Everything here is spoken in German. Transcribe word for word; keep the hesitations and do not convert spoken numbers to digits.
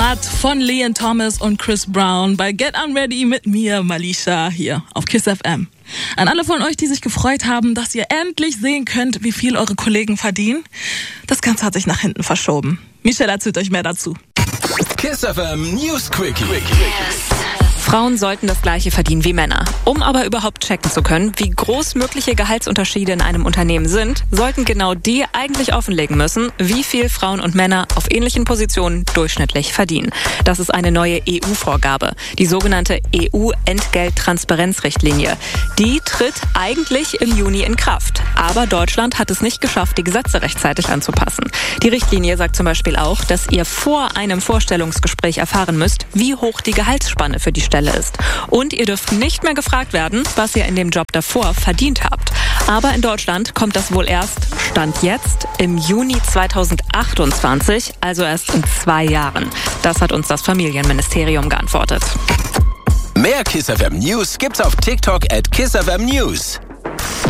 Matt von Leon Thomas und Chris Brown bei Get Unready mit mir, Malisha, hier auf KISS F M. An alle von euch, die sich gefreut haben, dass ihr endlich sehen könnt, wie viel eure Kollegen verdienen. Das Ganze hat sich nach hinten verschoben. Michelle erzählt euch mehr dazu. KISS F M News Quickie. Frauen sollten das Gleiche verdienen wie Männer. Um aber überhaupt checken zu können, wie groß mögliche Gehaltsunterschiede in einem Unternehmen sind, sollten genau die eigentlich offenlegen müssen, wie viel Frauen und Männer auf ähnlichen Positionen durchschnittlich verdienen. Das ist eine neue E U-Vorgabe, die sogenannte E U-Entgelttransparenzrichtlinie. Die tritt eigentlich im Juni in Kraft. Aber Deutschland hat es nicht geschafft, die Gesetze rechtzeitig anzupassen. Die Richtlinie sagt zum Beispiel auch, dass ihr vor einem Vorstellungsgespräch erfahren müsst, wie hoch die Gehaltsspanne für die Stelle ist. Und ihr dürft nicht mehr gefragt werden, was ihr in dem Job davor verdient habt. Aber in Deutschland kommt das wohl erst, Stand jetzt, im Juni zweitausendachtundzwanzig, also erst in zwei Jahren. Das hat uns das Familienministerium geantwortet. Mehr KISS F M News gibt's auf TikTok at KISS F M News.